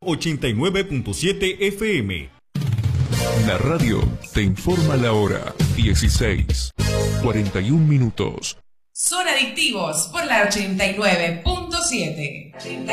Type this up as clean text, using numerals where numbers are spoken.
89.7 FM. La radio te informa la hora 16:41. Son adictivos por la 89.7.